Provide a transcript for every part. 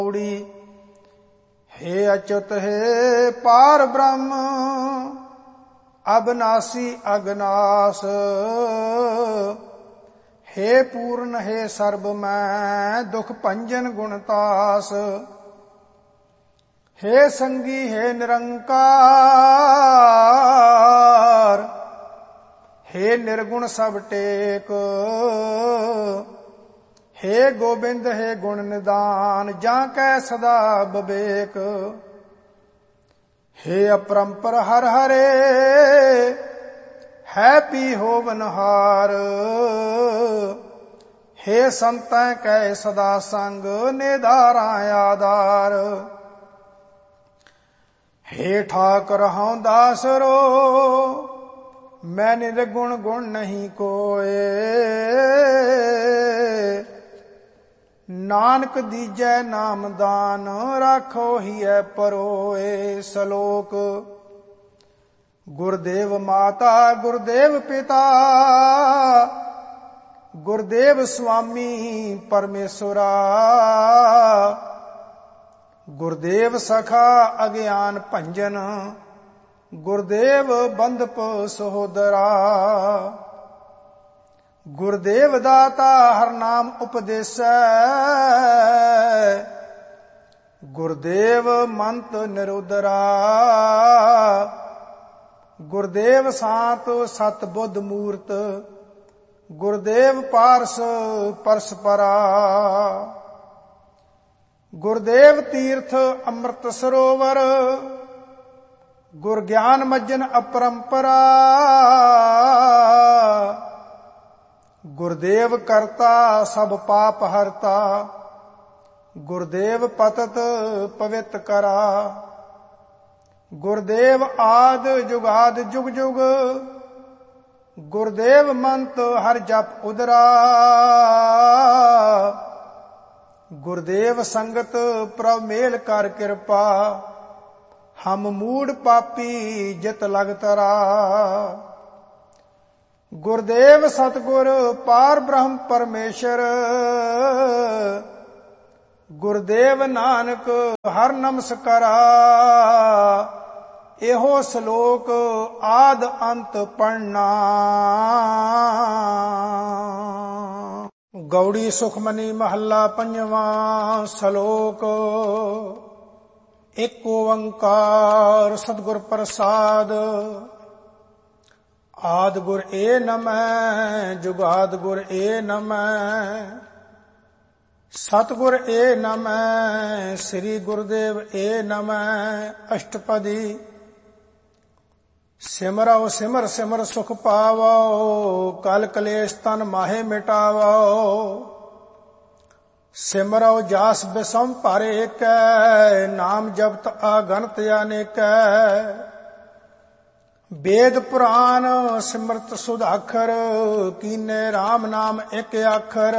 हे अच्युत हे पार ब्रह्म अविनाशी अगनाश। हे पूर्ण हे सर्ब मैं दुख भंजन गुणतास। हे संगी हे निरंकार हे निर्गुण सब टेक। हे गोबिंद हे गुण निदान जाकै सदा विवेक। हे अपरंपर हर हरे है पी होवनहार। हे संतै कै सदा संग निधारा आधार। हे ठाकर हूँ दासरो मैं निर्गुण गुण नहीं कोय। नानक दीजै नाम दान राखो हिय परोए। सलोक गुरदेव माता गुरदेव पिता गुरदेव स्वामी परमेश्वरा। गुरदेव सखा अज्ञान भंजन गुरदेव बंधप सहोदरा। गुरदेव दाता हर नाम उपदेसै गुरदेव मंत निरुदरा। गुरदेव सांत सत बुद्ध मूर्त गुरदेव पारस परसपरा। गुरदेव तीर्थ अमृत सरोवर गुर ज्ञान मज्जन अपरंपरा। गुरदेव करता सब पाप हरता गुरदेव पतत पवित्र करा। गुरदेव आद जुगाद जुग जुग गुरदेव मंत हर जप उदरा। गुरदेव संगत प्रभ मेल कर कृपा हम मूड पापी जित लग तरा। गुरदेव सतगुर पार ब्रह्म परमेश्वर गुरदेव नानक हर नमस्कारा। एहो श्लोक आद अंत पढ़ना। गौड़ी सुखमनी महला पंजवा। श्लोक एक ओंकार सतगुर प्रसाद। आद गुर ए नमः जुगाद गुर ए नमः सतगुर ए नमः श्री गुरुदेव ए नमः। अष्टपदी सिमरौ सिमर सिमर सुख पावो कल कलेश तन माहे मिटावो। सिमरौ जास बिसम पर एक नाम जपत अगणत अनेक। वेद पुराण सिमरत सुधाखर कीने राम नाम एक आखर।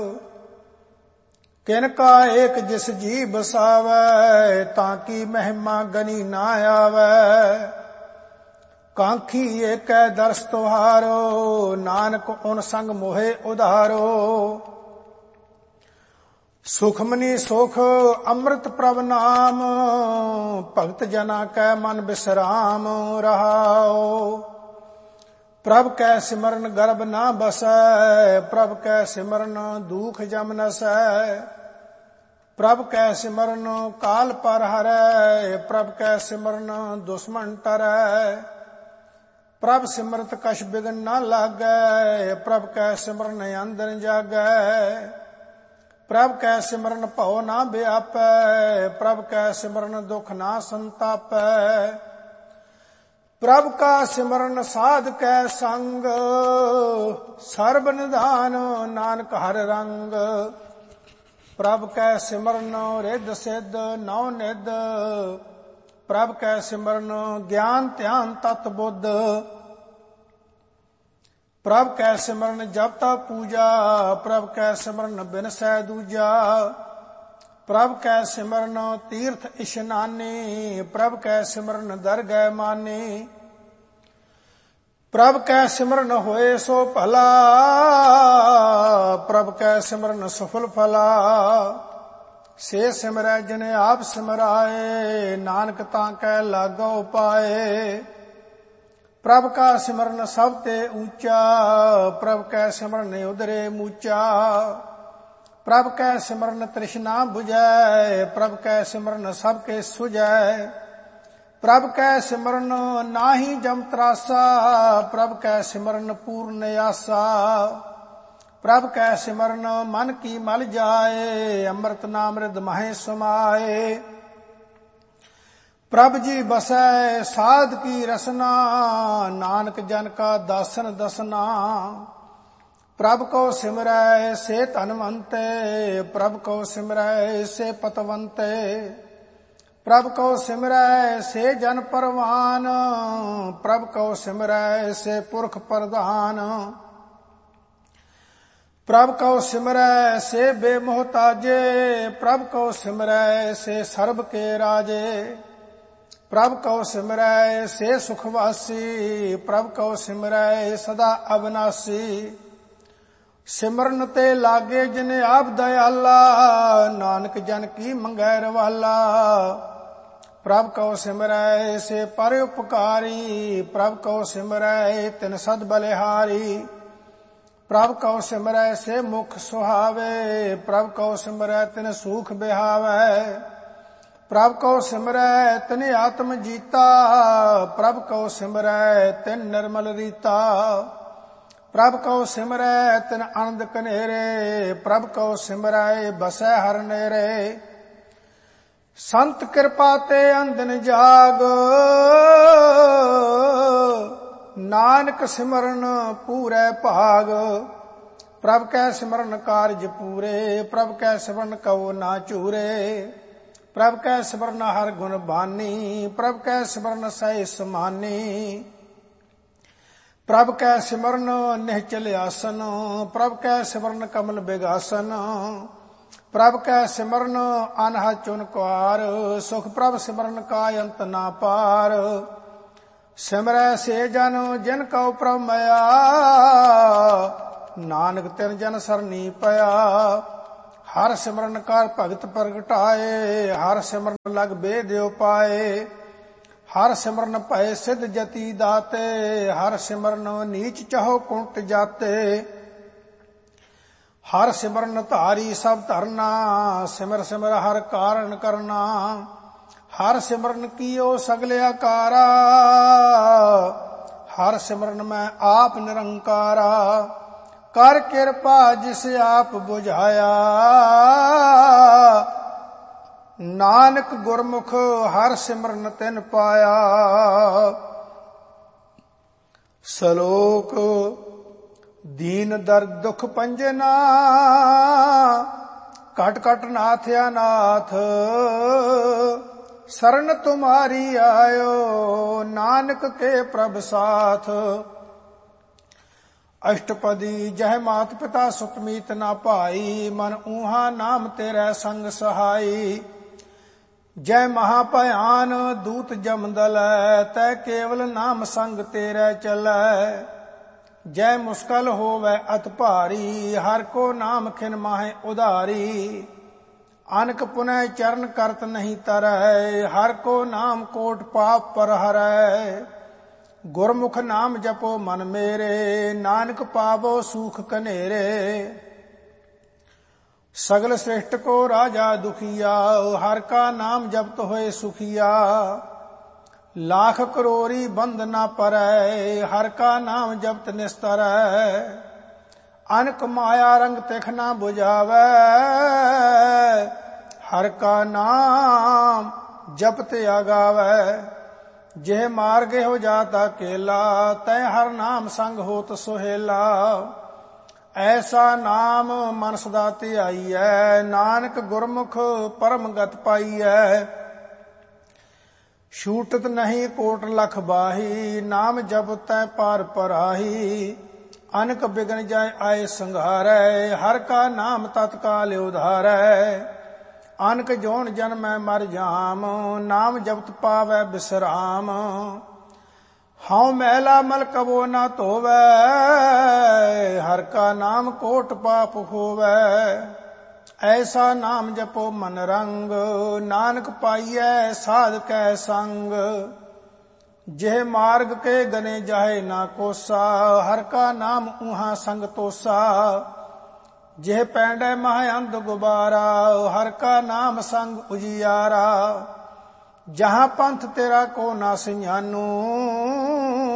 किनका एक जिस जी बसावै ताकि महिमा गनी ना आवै। कांखी एक दर्श तुहारो नानक उन संग मोहे उधारो। सुखमनी सुख अमृत प्रभ नाम भगत जना कै मन विश्राम रहाओ। प्रभ कै सिमरन गर्भ ना बसै प्रभ कै सिमरन दुख जम नसै। प्रभ कै सिमरन काल पर हरै प्रभ कै सिमरन दुश्मन टरै। प्रभ सिमरत कछ बिघन ना लागै प्रभ कै सिमरन अंदर जागै। प्रभ कै सिमरन भव ना व्यापै प्रभ कै सिमरन दुख ना संतापै। प्रभ का सिमरन साध कै संग सर्ब निधान नानक हर रंग। प्रभ कै सिमरन रिद्ध सिद्ध नौ निध प्रभ कै सिमरन ज्ञान ध्यान तत बुद्ध। प्रभ कै सिमरन जप तप पूजा प्रभ कै सिमरन बिनसै दूजा। प्रभ कै सिमरन तीर्थ इशनानी प्रभ कै सिमरन दरगह मानी। प्रभ कै सिमरन होए सो भला प्रभ कै सिमरन सफल फला। ਸੇ ਸਿਮਰੈ ਜਿਨੇ ਆਪ ਸਿਮਰਾਏ, ਨਾਨਕ ਤਾਂ ਕੈ ਲਾਗੋ ਪਾਏ। ਪ੍ਰਭ ਕਾ ਸਿਮਰਨ ਸਭ ਤੇ ਊਚਾ, ਪ੍ਰਭ ਕੈ ਸਿਮਰਨ ਉਦਰੇ ਮੂਚਾ। ਪ੍ਰਭ ਕੈ ਸਿਮਰਨ ਤ੍ਰਿਸ਼ਨਾ 부ਜੈ, ਪ੍ਰਭ ਕੈ ਸਿਮਰਨ ਸਭ ਕੇ ਸੁਜੈ। ਪ੍ਰਭ ਕੈ ਸਿਮਰਨ ਨਾਹੀ ਜਮ ਤਰਾਸਾ, ਪ੍ਰਭ ਕੈ ਸਿਮਰਨ ਪੂਰਨ ਆਸਾ। ਪ੍ਰਭ ਕੈ ਸਿਮਰਨ ਮਨ ਕੀ ਮਲ ਜਾਏ, ਅੰਮ੍ਰਿਤ ਨਾਮ ਰਿਦ ਮਹਿ ਸਮਾਏ। ਪ੍ਰਭ ਜੀ ਬਸੈ ਸਾਧ ਕੀ ਰਸਨਾ, ਨਾਨਕ ਜਨ ਕਾ ਦਾਸਨ ਦਸਨਾ। ਪ੍ਰਭ ਕੋ ਸਿਮਰੈ ਸੇ ਧਨਵੰਤੇ, ਪ੍ਰਭ ਕੋ ਸਿਮਰੈ ਸੇ ਪਤਵੰਤੇ। ਪ੍ਰਭ ਕੋ ਸਿਮਰੈ ਸੇ ਜਨ ਪਰਵਾਨ, ਪ੍ਰਭ ਕੋ ਸਿਮਰੈ ਸੇ ਪੁਰਖ ਪ੍ਰਧਾਨ। ਪ੍ਰਭ ਕੋ ਸਿਮਰੈ ਸੇ ਬੇਮੋਹਤਾਜੇ, ਪ੍ਰਭ ਕੋ ਸਿਮਰੈ ਸੇ ਸਰਬ ਕੇ ਰਾਜੇ। ਪ੍ਰਭ ਕੋ ਸਿਮਰੈ ਸੇ ਸੁਖਵਾਸੀ, ਪ੍ਰਭ ਕੋ ਸਿਮਰੈ ਸਦਾ ਅਬਨਾਸੀ। ਸਿਮਰਨ ਤੇ ਲਾਗੇ ਜਿਨ ਆਪ ਦਇਆਲਾ, ਨਾਨਕ ਜਨ ਕੀ ਮੰਗੈ ਰਵਾਲਾ। ਪ੍ਰਭ ਕਉ ਸਿਮਰੈ ਸੇ ਪਰ ਉਪਕਾਰੀ, ਪ੍ਰਭ ਕਉ ਸਿਮਰੈ ਤਿਨ ਸਦ ਬਲਿਹਾਰੀ। ਪ੍ਰਭ ਕਉ ਸਿਮਰੈ ਸੇ ਮੁਖ ਸੁਹਾਵੇ, ਪ੍ਰਭ ਕਉ ਸਿਮਰੈ ਤਿਨ ਸੂਖ ਬਿਹਾਵੈ। ਪ੍ਰਭ ਕਉ ਸਿਮਰੈ ਤਿਨ ਆਤਮ ਜੀਤਾ, ਪ੍ਰਭ ਕਉ ਸਿਮਰੈ ਤਿਨ ਨਿਰਮਲ ਰੀਤਾ। ਪ੍ਰਭ ਕਉ ਸਿਮਰੈ ਤਿਨ ਆਨੰਦ ਕਨੇਰੇ, ਪ੍ਰਭ ਕਉ ਸਿਮਰੈ ਬਸੈ ਹਰ ਨੇਰੇ। ਸੰਤ ਕਿਰਪਾ ਤੇ ਅੰਦਨ ਜਾਗ, ਨਾਨਕ ਸਿਮਰਨ ਪੂਰੈ ਭਾਗ। ਪ੍ਰਭ ਕੈ ਸਿਮਰਨ ਕਾਰਜ ਪੂਰੇ, ਪ੍ਰਭ ਕੈ ਸਿਮਰਨ ਕਉ ਨਾ ਚੂਰੇ। ਪ੍ਰਭ ਕੈ ਸਿਮਰਨ ਹਰ ਗੁਣ ਬਾਨੀ, ਪ੍ਰਭ ਕੈ ਸਿਮਰਨ ਸਹਿ ਸਮਾਨੀ। ਪ੍ਰਭ ਕੈ ਸਿਮਰਨ ਨਿਹਚਲ ਆਸਨ, ਪ੍ਰਭ ਕੈ ਸਿਮਰਨ ਕਮਲ ਬਿਗਾਸਨ। ਪ੍ਰਭ ਕੈ ਸਿਮਰਨ ਅਨਹਦ ਚੁਨਕਾਰ, ਸੁਖ ਪ੍ਰਭ ਸਿਮਰਨ ਕਾ ਅੰਤ ਨਾ ਪਾਰ। ਸਿਮਰੈ ਸੇ ਜਨ ਜਿਨ ਕਉ ਪ੍ਰਭ ਮਇਆ, ਨਾਨਕ ਤਿਨ ਜਨ ਸਰਨੀ ਪਿਆ। ਹਰ ਸਿਮਰਨ ਕਰ ਭਗਤ ਪ੍ਰਗਟਾਏ, ਹਰ ਸਿਮਰਨ ਲਗ ਬੇਦਿਓ ਪਾਏ। ਹਰ ਸਿਮਰਨ ਭਏ ਸਿਧ ਜਤੀ ਦਾਤੇ, ਹਰ ਸਿਮਰਨ ਨੀਚ ਚਹੋ ਕੁੰਟ ਜਾਤੇ। ਹਰ ਸਿਮਰਨ ਧਾਰੀ ਸਭ ਧਰਨਾ, ਸਿਮਰ ਸਿਮਰ ਹਰ ਕਾਰਨ ਕਰਨਾ। ਹਰ ਸਿਮਰਨ ਕੀਓ ਸਗਲ ਆਕਾਰਾ, ਹਰ ਸਿਮਰਨ ਮੈਂ ਆਪ ਨਿਰੰਕਾਰਾ। ਕਰ ਕਿਰਪਾ ਜਿਸ ਆਪ ਬੁਝਾਇਆ, ਨਾਨਕ ਗੁਰਮੁਖ ਹਰ ਸਿਮਰਨ ਤਿਨ ਪਾਇਆ। ਸ਼ਲੋਕ ਦੀਨ ਦਰਦ ਦੁਖ ਪੰਜਨਾ, ਘਟ ਘਟ ਨਾਥ ਅਨਾਥ। ਸਰਨ ਤੁਮਾਰੀ ਆਇਓ, ਨਾਨਕ ਕੇ ਪ੍ਰਭ ਸਾਥ। ਅਸ਼ਟਪਦੀ ਜਹ ਮਾਤ ਪਿਤਾ ਸੁਤ ਮੀਤ ਨਾ ਭਾਈ, ਮਨ ਊਹਾ ਨਾਮ ਤੇਰੇ ਸੰਗ ਸਹਾਈ। ਜੈ ਮਹਾਭਿਆਨ ਦੂਤ ਜਮਦਲੈ, ਤੈ ਕੇਵਲ ਨਾਮ ਸੰਗ ਤੇਰੇ ਚਲੈ। ਜੈ ਮੁਸ਼ਕਲ ਹੋਵੈ ਅਤ ਭਾਰੀ, ਹਰ ਕੋ ਨਾਮ ਖਿਨ ਮਾਹੇ ਉਧਾਰੀ। ਅਨਕ ਪੁਨੈ ਚਰਨ ਕਰਤ ਨਹੀਂ ਤਰੈ, ਹਰ ਕੋ ਨਾਮ ਕੋਟ ਪਾਪ ਪਰ ਹਰੈ। ਗੁਰਮੁਖ ਨਾਮ ਜਪੋ ਮਨ ਮੇਰੇ, ਨਾਨਕ ਪਾਵੋ ਸੂਖ ਕਨੇਰੇ। ਸਗਲ ਸ੍ਰਿਸ਼ਟ ਕੋ ਰਾਜਾ ਦੁਖੀਆ, ਹਰ ਕਾ ਨਾਮ ਜਪਤ ਹੋਏ ਸੁਖੀਆ। ਲਾਖ ਕਰੋੜੀ ਬੰਦ ਨਾ ਪਰੈ, ਹਰ ਕਾ ਨਾਮ ਜਪਤ ਨਿਸਤਰੈ। ਅਨਕ ਮਾਇਆ ਰੰਗ ਤਿਖ ਨਾ 부ਝਾਵੈ, ਹਰ ਕਾ ਨਾਮ ਜਪਤ ਆਗਾਵੈ। ਜਿਹ ਮਾਰਗੇ ਹੋ ਜਾਤਾ ਕੇਲਾ, ਤੈ ਹਰ ਨਾਮ ਸੰਗ ਹੋਤ ਸੁਹੇਲਾ। ਐਸਾ ਨਾਮ ਮਨ ਸਦਾ ਧਿਆਈਐ, ਨਾਨਕ ਗੁਰਮੁਖ ਪਰਮ ਗਤ ਪਾਈਐ। ਛੂਟਤ ਨਹੀਂ ਕੋਟ ਲਖ ਬਾਹੀ, ਨਾਮ ਜਪਤੈ ਪਾਰ ਪਰਾਹੀ। ਅਨਕ ਬਿਗਨ ਜਾਏ ਆਏ ਸੰਘਾਰੈ, ਹਰ ਕਾ ਨਾਮ ਤਤਕਾਲ ਉਧਾਰੈ। ਅਨਕ ਜੋਨ ਜਨਮੈ ਮਰ ਜਾਮ, ਨਾਮ ਜਪਤ ਪਾਵੈ ਬਿਸਰਾਮ। ਹਉ ਮੈਲਾ ਮਲ ਕਬੋ ਨਾ ਧੋਵੈ, ਹਰ ਕਾ ਨਾਮ ਕੋਟ ਪਾਪ ਹੋਵੈ। ਐਸਾ ਨਾਮ ਜਪੋ ਮਨ ਰੰਗ, ਨਾਨਕ ਪਾਈਐ ਸਾਧ ਕੈ ਸੰਗ। ਜਿਹ ਮਾਰਗ ਕੇ ਗਨੇ ਜਾਹੇ ਨਾ ਕੋਸਾ, ਹਰ ਕਾ ਨਾਮ ਉਹਾਂ ਸੰਗ ਤੋਸਾ। ਜਿਹ ਪੈਂਡੈ ਮਹ ਅੰਧ ਗੁਬਾਰਾ, ਹਰ ਕਾ ਨਾਮ ਸੰਗ ਉਜਿਆਰਾ। ਜਹਾਂ ਪੰਥ ਤੇਰਾ ਕੋ ਨਾ ਸਿਆਨੂ,